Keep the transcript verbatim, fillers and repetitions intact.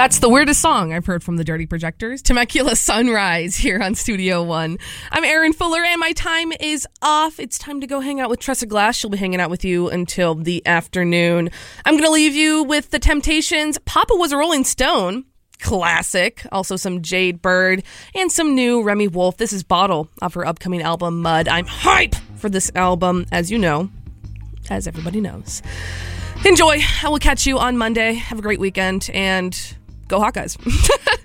That's the weirdest song I've heard from the Dirty Projectors. Temecula Sunrise here on Studio One. I'm Erin Fuller, and my time is off. It's time to go hang out with Tressa Glass. She'll be hanging out with you until the afternoon. I'm going to leave you with The Temptations. Papa Was a Rolling Stone. Classic. Also some Jade Bird and some new Remy Wolf. This is Bottle off her upcoming album, Mud. I'm hype for this album, as you know, as everybody knows. Enjoy. I will catch you on Monday. Have a great weekend, and go Hawkeyes.